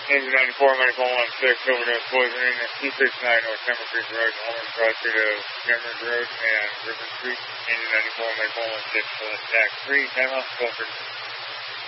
Engine 94, medical 16, overdose poisoning at 269 North Cameron Creek Road, Homer Cross Street of Cameron Road and River Street. Engine 94, medical 16, select tax 3, time off, Filter.